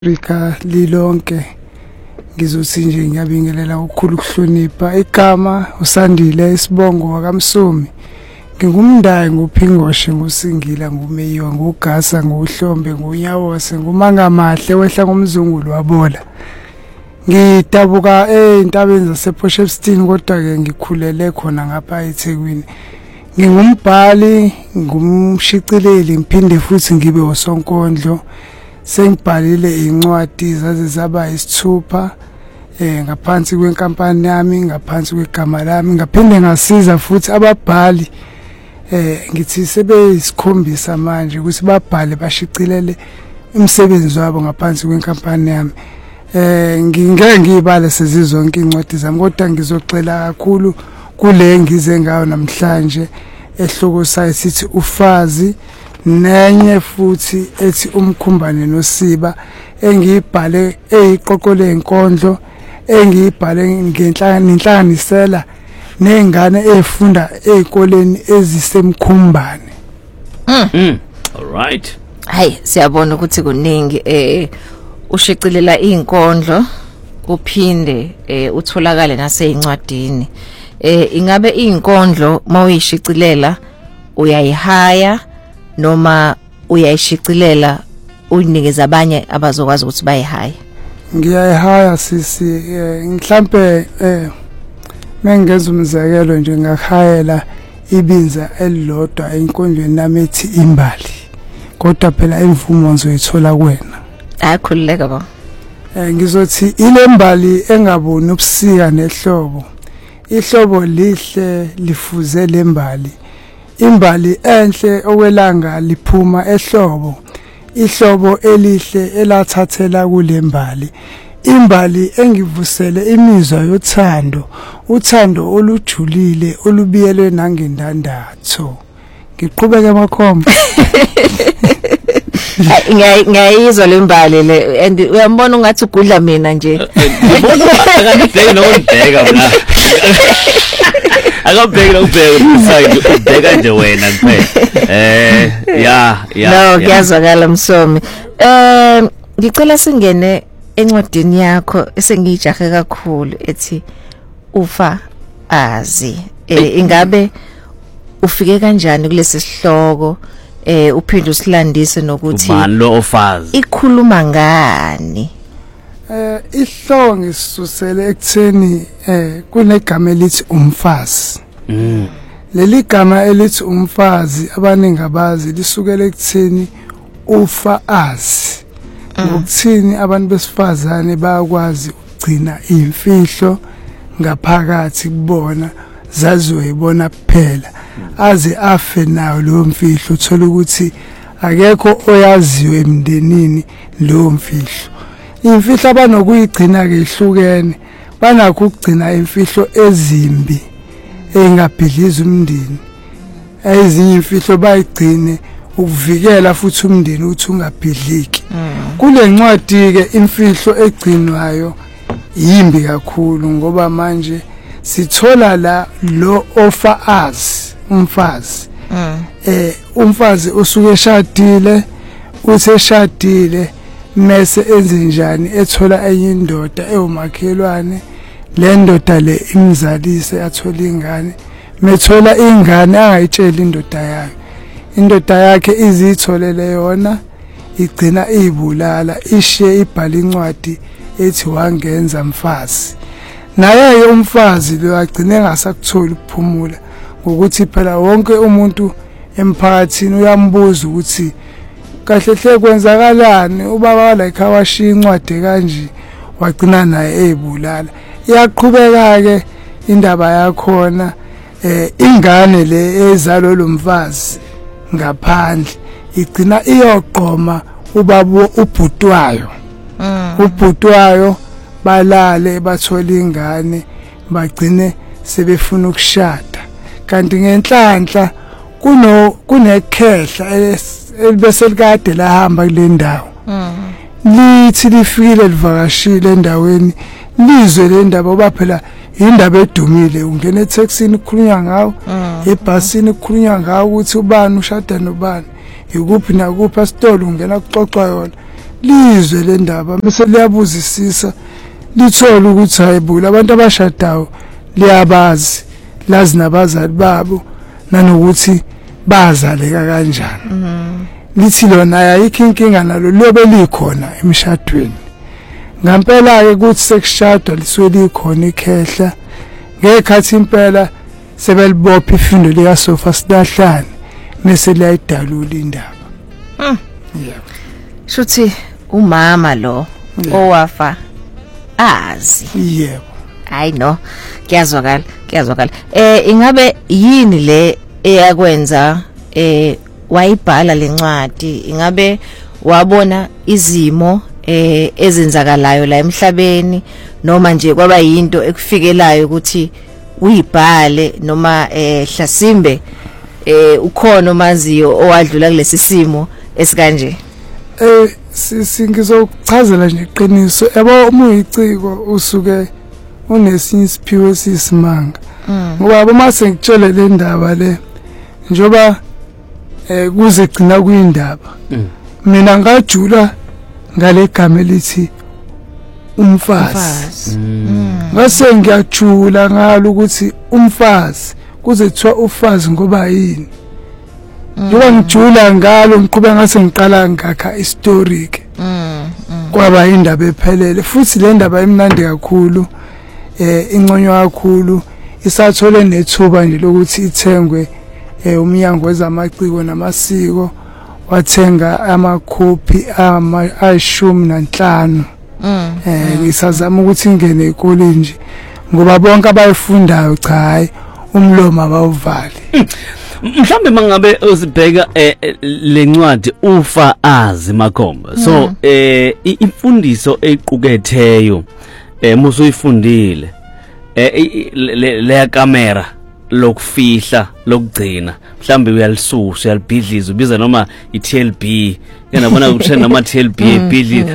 Afrika lilonke ngizothi nje ngiyabingelela ukukhulu ukuhlonipha igama uSandile isibongo wakamsomi ngingumndayi nguphingoshe ngusingila ngumeyiwa ngugasa nguhlombe ngunyawose ngumangamahle wehla ngomzungulu wabola ngitabuka entabeni zasePortshepstone kodwa ke ngikhulele khona ngapha eThekwini ngingumbhali ngumshicileli ngiphinde futhi ngibe usonkondlo sengibhalile incwadi zaze zaba isithupha ngaphansi kwenkampani yami ngaphansi kwegama lami ngaphinde ngasiza futhi ababhali ngithi sebeyisikhombisa manje ukuthi babhale bashicilele umsebenzi wabo ngaphansi kwenkampani yami ngingeke ngibale sezizonke incwadi zami kodwa ngizoxela kakhulu kule ngize ngayo namhlanje ehloko sayo sithi ufazi nenye futhi ethi umkhumbane nosiba engibhale eyiqoqole inkondlo engibhale ngenhlanganisela nengane efunda ezikoleni ezisemkhumbane. All right. Hayi siyabona ukuthi kuningi ushicilela inkondlo uphinde utholakale naseincwadini. Ingabe inkondlo mawuyishicilela uyayihaya noma uyayishicilela uyinikeza abanye abazokwazi ukuthi bayihaya? Ngiyayihaya sisi mhlambe mengenza umzekelo nje ngahayela ibinza elilodwa enkondlweni nami ethi imbali kodwa phela imvumo ngizoyithola kuwena. Ayakhululeka ba. Ngizothi ile mbali engaboni ubusika nehlobo ihlobo lihle lifuze lembali imbali enhle okwelanga liphuma ehlobo ihlobo elihle elathathela kulembali imbali engivusele imizwa yothando uthando olujulile olubiyelwe nangendandatho ngiqhubeke emakhomba. Ngiyayizwa lembali le and uyambona ungathi ugudla mina nje Ngibona akabheki nokubheka mina akabheki nokubheka ubheka nje wena kuphela no ngiyazwakala Msomi ngicela singene encwadini yakho esengijahe kakhulu ethi ufa azi ingabe ufike kanjani kulesi sihloko uphinde usilandise nokuthi ubani lo ofazi ikhuluma ngani? Ihloko ngisisusele ekutheni kunegama elithi umfazi. Leli gama elithi umfazi abaningi abazi lisukela ekutheni ufa azi. Ngokuthini abantu besifazane bayakwazi ukugcina imfihlo ngaphakathi kubona zazoyibona kuphela aze afe nayo lo mfihlo uthola ukuthi akekho oyaziyo emndenini lo mfihlo imfihlo abanokuyigcina ke ihlukene banakho ukugcina imfihlo ezimbi engabhidliza umndeni ezinye imfihlo bayigcine ukuvikela futhi umndeni uthi ungabhidliki kule ncwadi ke imfihlo egcinwayo yimbi kakhulu ngoba manje sithola la lo ofa azi umfazi umfazi usuke eshadile useshadile mase enze njani ethola enye indoda ewumakhelwane le ndoda le imzalise athola ingane methola ingane angayitshela indoda yakhe izitholele yona igcina izibulala ishiye ibhala incwadi ethi wangenza mfazi naye umfazi lo agcine engasakutholi ukuphumula ngokuthi phela wonke umuntu emphakathini uyambuza ukuthi kahle hle kwenzakalani ubaba wala ekhawashiya incwadi kanje wagcina naye ezibulala iyaqhubeka ke indaba yakhona ingane le ezalo lomfazi ngaphandle igcina iyoqoma ubaba ubhutwayo balale bathola ingane bagcine sebefuna ukushada kanti ngenhlanhla kunekhehla elibese likade lahamba kule ndawo lithi lifikile livakashile endaweni lizwe le ndaba oba phela indaba edumile ungena etaxini ukukhulunywa ngawo ebhasini ukukhulunywa ngawo ukuthi ubani ushada nobani ikuphi nakuphi asitolo ungena kuxoxwa yona lizwe le ndaba bese liyabuzisisa lithola ukuthi hayibo abantu abashadayo liyabazi lazi nabazali babo nanokuthi bazaleka kanjani lithi lona ayikho inkinga nalo lobe likhona emshadweni ngampela ke kuthi sekushadwa lisuke likhona ikhehla ngekhathi impela sebelibopha ifindo lika Sofa Silahlane bese liyayidalula indaba yebo shuthi umama lo owafa azi yebo hayi no kuyazwakala ingabe yini le eyakwenza wayibhala lencwadi ingabe wabona izimo ezenzakalayo la emhlabeni noma nje kwaba yinto ekufikelayo ukuthi uyibhale noma hlasimbe ukhona omaziyo owadlula kulesi simo esikanje singizokuchazela nje iqiniso yabo uma uyiciko usuke unesinye isiphiwo esisimanga ngoba uma sengitshele le ndaba le njoba kuze gcina kuyindaba mina ngajula ngale gama elithi umfazi ngase ngiyajula ngalo ukuthi umfazi kuze kuthiwa ufazi ngoba yini njoba ngijula ngalo ngiqhubeka ngase ngiqala ngakha istory ke kwaba indaba ephelele futhi le ndaba emnandi kakhulu inconywa kakhulu isathole nethuba nje lokuthi ithengwe umnyango wezamaciko namasiko wathenga amakhophi ama-15 ngisazama ukuthi ingene ekole nje ngoba bonke abayifundayo cha hayi umlomo abawuvali mhlambe mangabe usibheka lencwadi ufa azi Makhomba so imfundiso equketheyo musu uyifundile le camera lokufihla lokugcina mhlambe uyalisusa uyalibhidliza ubiza noma iTLB yanabona ukuthi nama TLB ibhidliza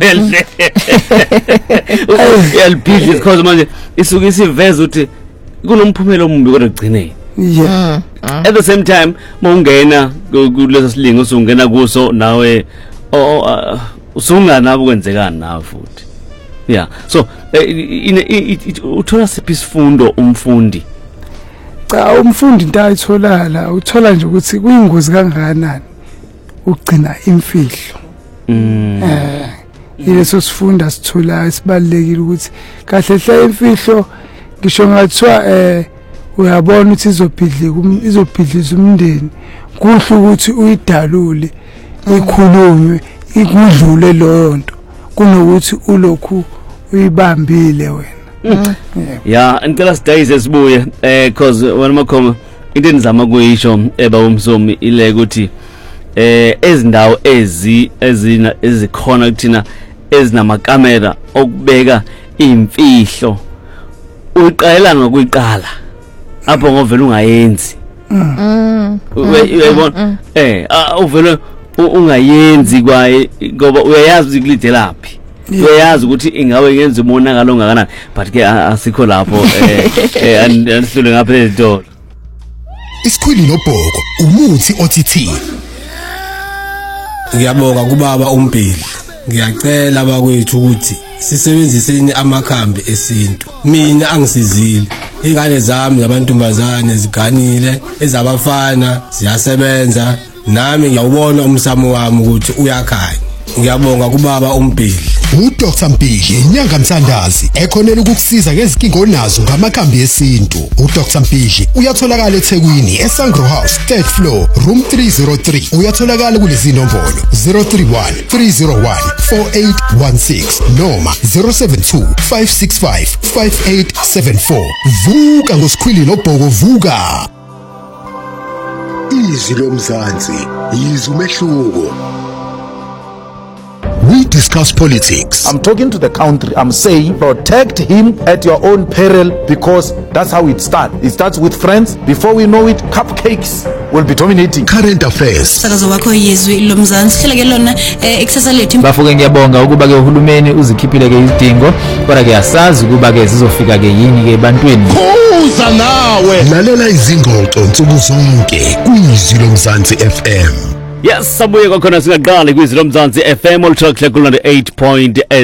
uyalibhidliza because manje isuke isiveza ukuthi kunomphumela omumbi kodwa ugcineni yeah at the same time mawungena kuleso silingo usungena kuso nawe usungana ukwenzekani nawe futhi yeah so uthola sipisifundo umfundi cha umfundi into ayitholala uthola nje ukuthi kuyingozi kangakanani ugcina imfihlo yileso sifunda sithola sibalekile ukuthi kahle hle imfihlo ngisho ngathiwa uyabona ukuthi izobhidliza umndeni kuhle ukuthi uyidalule ikhulunywe ikudlule lonto kunokuthi ulokhu uyibambile wena yeah ngicela sidayize sibuye because wena Makhomba into enizama kuyisho eba umsomi ile ukuthi ezindawo ezikhona kuthina ezinamakamera okubeka imfihlo uyiqala ngokuyiqala apho ngovela ungayenzi uyayibona uvela ungayenzi kwaye ngoba uyayazi ukulide laphi uyayazi ukuthi ingawe ngenza umonakalo ongakanani but ke asikho lapho anihlule ngapha ezitolo Isikhwili noBhoko umuthi OTT. Ngiyabonga kubaba uMpili. Ngiyacela abakwethu ukuthi sisebenziseni amakhambi esintu. Mina angisizile. Ingane zami zabantombazane ziganile, ezabafana ziyasebenza. Nami ngiyawubona umsamo wami ukuthi uyakhanya. Ngiyabonga kubaba uMpili. uDr Mpili inyanga Msandazi ekhonela ukukusiza ngezinkingo onazo ngamakhambi esintu. uDr Mpili uyatholakala eThekwini eSangro House 3rd floor room 303. uyatholakala kulezi nombolo 031 301 4816 noma 072 565 5874. Vuka ngosikhwili noBhoko vuka. Izwi lomzansi yizwi umehluko. We discuss politics. I'm talking to the country. I'm saying protect him at your own peril because that's how it starts. It starts with friends. Before we know it, cupcakes will be dominating. Current affairs. Sakazo wakho yizwi lomzansi hleleke lona eksesa lethu. Bafuke ngiyabonga ukuba ke uhulumeni uzikhiphile ke izidingo kodwa ke asazi ukuba ke zizofika ke yini ke ebantwini. Kuza nawe lalela izingxoxo nsuku zonke kwizwi lomzansi FM. Yes, sabuye kwakhona singaqali kwizwi lomzansi FM Ultra Khlekhulu 8.8